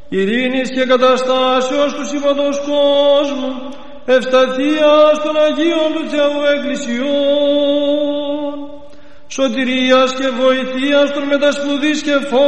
ειρήνης και καταστάσεως του σύμπαντος κόσμου, ευσταθίας των Αγίων του Θεού Εκκλησιών, σωτηρίας και βοηθείας των μετασπουδής και